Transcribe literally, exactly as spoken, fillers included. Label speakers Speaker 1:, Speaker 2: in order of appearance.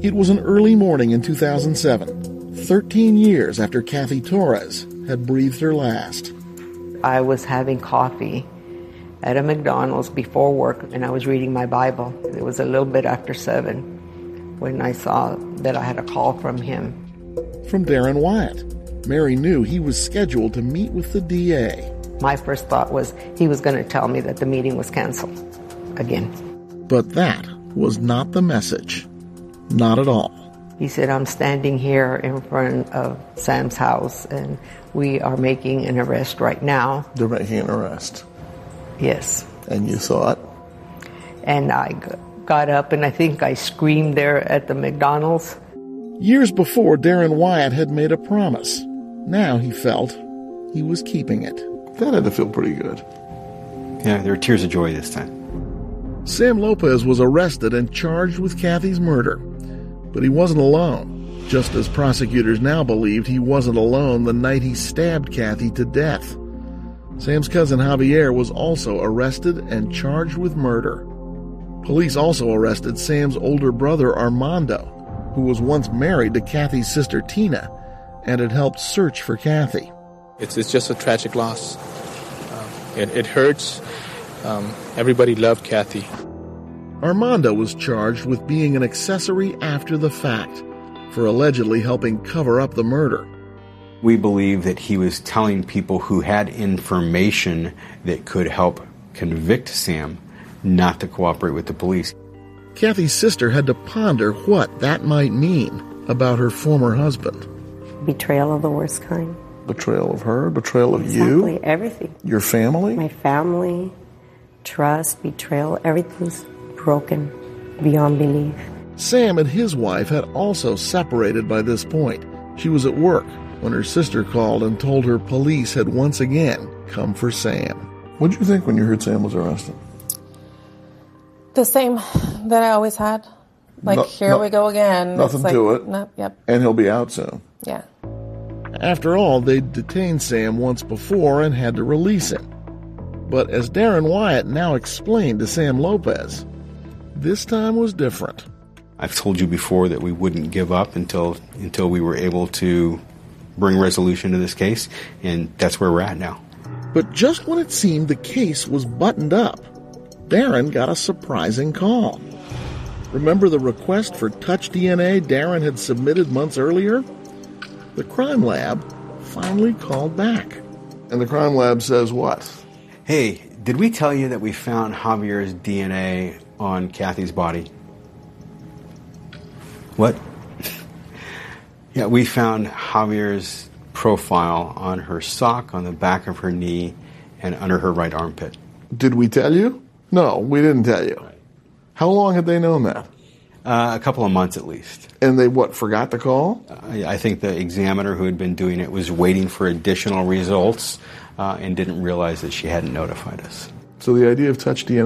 Speaker 1: It was an early morning in two thousand seven, thirteen years after Kathy Torres had breathed her last.
Speaker 2: I was having coffee at a McDonald's before work, and I was reading my Bible. It was a little bit after seven when I saw that I had a call from him.
Speaker 1: From Darren Wyatt. Mary knew he was scheduled to meet with the D A.
Speaker 2: My first thought was he was going to tell me that the meeting was canceled again.
Speaker 1: But that was not the message. Not at all.
Speaker 2: He said, I'm standing here in front of Sam's house, and we are making an arrest right now.
Speaker 1: They're making an arrest?
Speaker 2: Yes.
Speaker 1: And you saw it?
Speaker 2: And I got up, and I think I screamed there at the McDonald's.
Speaker 1: Years before, Darren Wyatt had made a promise. Now he felt he was keeping it. That had to feel pretty good.
Speaker 3: Yeah, there were tears of joy this time.
Speaker 1: Sam Lopez was arrested and charged with Kathy's murder. But he wasn't alone, just as prosecutors now believed he wasn't alone the night he stabbed Kathy to death. Sam's cousin Javier was also arrested and charged with murder. Police also arrested Sam's older brother Armando, who was once married to Kathy's sister Tina and had helped search for Kathy.
Speaker 4: It's, it's just a tragic loss. Um, it, it hurts. Um, everybody loved Kathy.
Speaker 1: Armando was charged with being an accessory after the fact for allegedly helping cover up the murder.
Speaker 3: We believe that he was telling people who had information that could help convict Sam not to cooperate with the police.
Speaker 1: Kathy's sister had to ponder what that might mean about her former husband.
Speaker 5: Betrayal of the worst kind.
Speaker 1: Betrayal of her? Betrayal of
Speaker 5: exactly,
Speaker 1: you?
Speaker 5: Exactly, everything.
Speaker 1: Your family?
Speaker 5: My family, trust, betrayal, everything's broken beyond belief.
Speaker 1: Sam and his wife had also separated by this point. She was at work when her sister called and told her police had once again come for Sam. What did you think when you heard Sam was arrested?
Speaker 6: The same that I always had. Like, no, here no, we go again.
Speaker 1: Nothing
Speaker 6: like,
Speaker 1: to it.
Speaker 6: No, yep.
Speaker 1: And he'll be out soon.
Speaker 6: Yeah.
Speaker 1: After all, they'd detained Sam once before and had to release him. But as Darren Wyatt now explained to Sam Lopez, this time was different.
Speaker 3: I've told you before that we wouldn't give up until until we were able to bring resolution to this case, and that's where we're at now.
Speaker 1: But just when it seemed the case was buttoned up, Darren got a surprising call. Remember the request for touch D N A Darren had submitted months earlier? The crime lab finally called back. And the crime lab says what?
Speaker 3: Hey, did we tell you that we found Javier's D N A on Kathy's body? What? Yeah, we found Javier's profile on her sock, on the back of her knee, and under her right armpit.
Speaker 1: Did we tell you? No, we didn't tell you. How long had they known that?
Speaker 3: Uh, a couple of months at least.
Speaker 1: And they, what, forgot to call?
Speaker 3: Uh, I think the examiner who had been doing it was waiting for additional results uh, and didn't realize that she hadn't notified us.
Speaker 1: So the idea of touch D N A